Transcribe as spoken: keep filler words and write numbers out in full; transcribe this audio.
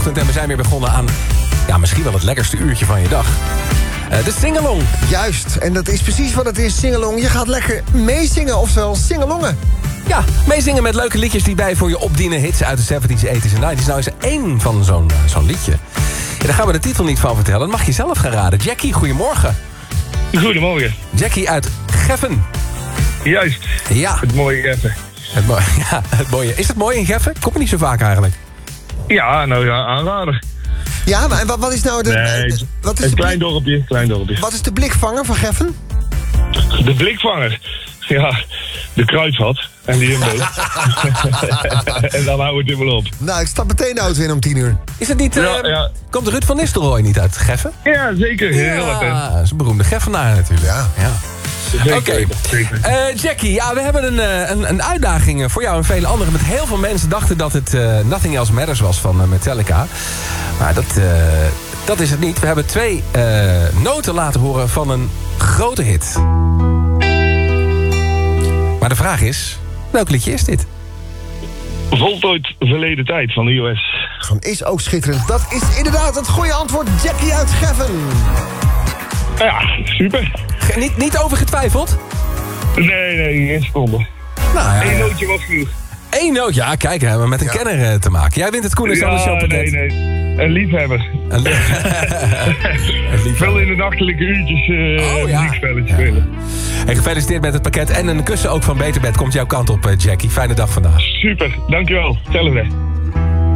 vrijdagochtend en we zijn weer begonnen aan... ja, misschien wel het lekkerste uurtje van je dag. Uh, de singalong. Juist, en dat is precies wat het is, singalong. Je gaat lekker meezingen, oftewel singalongen. Ja, meezingen met leuke liedjes die wij voor je opdienen. Hits uit de zeventies, eighties en nineties. Nou is er één van zo'n uh, zo'n liedje. Ja, daar gaan we de titel niet van vertellen. Dat mag je zelf gaan raden. Jackie, goedemorgen. Goedemorgen. Jackie uit Geffen. Juist. Ja. Het mooie Geffen. Het mooie, ja, het mooie. Is het mooi in Geffen? Komt niet zo vaak eigenlijk. Ja, nou ja, aanrader. Ja, maar wat, wat is nou de... Nee, de wat is een de klein blik, dorpje, klein dorpje. wat is de blikvanger van Geffen? De blikvanger. Ja, de kruidvat en de jumbo. En dan houden we het wel op. Nou, ik stap meteen de auto in om tien uur. Is het niet... Uh, Ja, ja. Komt Ruud van Nistelrooy niet uit Geffen? Ja, zeker. Heel erg. Ja, dat is een beroemde Geffenaar natuurlijk. Ja. Ja. Zeker, Oké, zeker. uh, Jackie, ja, we hebben een, uh, een, een uitdaging voor jou en vele anderen. Met heel veel mensen dachten dat het uh, Nothing Else Matters was van uh, Metallica. Maar dat, uh, dat is het niet. We hebben twee uh, noten laten horen van een grote hit. Maar de vraag is, welk liedje is dit? Voltooid verleden tijd van de U S. Van is ook schitterend. Dat is inderdaad het goede antwoord. Jackie uit Geffen. Ja, super. Ge- niet, niet over getwijfeld? Nee, nee, geen seconde. Nou ja, Eén nootje was genoeg. één noot. Ja, kijk, hebben we met een Ja. kenner uh, te maken. Jij wint het Koen en Sander Show Ja, pakket. nee, nee. Een liefhebber. Een li- een liefhebber. Veel in de nachtelijke uurtjes uh, Oh, ja. muziekspelletjes Ja. spelen. Hey, gefeliciteerd met het pakket. En een kussen ook van Beterbed komt jouw kant op, uh, Jackie. Fijne dag vandaag. Super, dankjewel. Hetzelfde.